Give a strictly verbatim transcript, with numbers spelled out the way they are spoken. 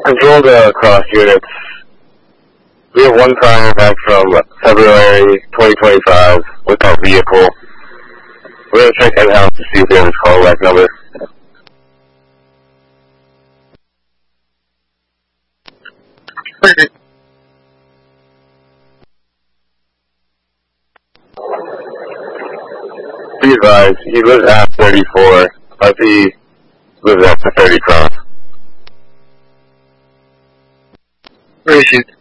Control the cross units. We have one prior back from February twenty twenty-five with our vehicle. We're going to check in-house to see if we have his callback number. Be advised, he lives at thirty-four, but he lives at the thirty cross. Where is he?